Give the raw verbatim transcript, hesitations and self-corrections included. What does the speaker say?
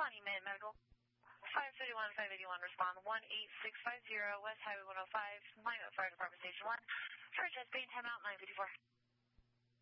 Shawnee Med Medical. five fifty-one, five eighty-one, respond one eight six five zero, West Highway one oh five, Minot Fire Department Station one. For chest pain, timeout nine fifty-four.